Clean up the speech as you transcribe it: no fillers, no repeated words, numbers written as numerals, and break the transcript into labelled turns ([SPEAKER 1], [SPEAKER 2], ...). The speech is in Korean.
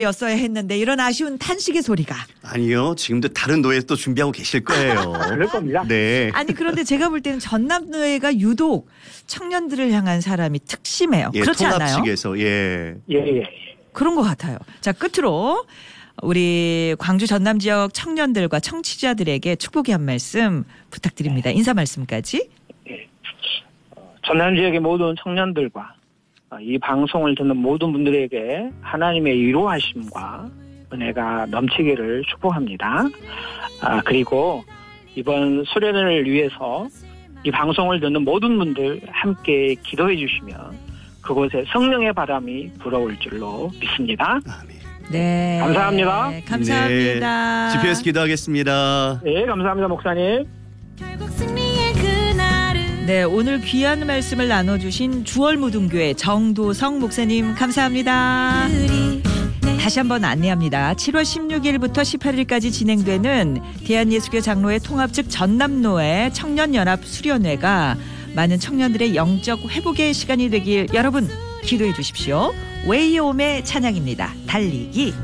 [SPEAKER 1] 였어야 했는데 이런 아쉬운 탄식의 소리가.
[SPEAKER 2] 아니요. 지금도 다른 노예 또 준비하고 계실 거예요.
[SPEAKER 3] 그럴 겁니다.
[SPEAKER 2] 네.
[SPEAKER 1] 아니 그런데 제가 볼 때는 전남노예가 유독 청년들을 향한 사람이 특심해요.
[SPEAKER 2] 예,
[SPEAKER 1] 그렇지
[SPEAKER 2] 통합
[SPEAKER 1] 않아요?
[SPEAKER 2] 측에서 예.
[SPEAKER 3] 예.
[SPEAKER 1] 그런 것 같아요. 자, 끝으로 우리 광주 전남 지역 청년들과 청취자들에게 축복의 한 말씀 부탁드립니다. 인사 말씀까지.
[SPEAKER 3] 전남 지역의 모든 청년들과 이 방송을 듣는 모든 분들에게 하나님의 위로하심과 은혜가 넘치기를 축복합니다. 그리고 이번 수련회를 위해서 이 방송을 듣는 모든 분들 함께 기도해 주시면 그곳에 성령의 바람이 불어올 줄로 믿습니다.
[SPEAKER 2] 아멘.
[SPEAKER 1] 네.
[SPEAKER 3] 감사합니다.
[SPEAKER 1] 네, 감사합니다.
[SPEAKER 2] 네. GPS 기도하겠습니다.
[SPEAKER 3] 네, 감사합니다, 목사님.
[SPEAKER 1] 네, 오늘 귀한 말씀을 나눠주신 주월무등교회 정도성 목사님 감사합니다. 다시 한번 안내합니다. 7월 16일부터 18일까지 진행되는 대한예수교 장로회 통합 측 전남노회 청년연합 수련회가 많은 청년들의 영적 회복의 시간이 되길 여러분 기도해 주십시오. 웨이홈의 찬양입니다. 달리기.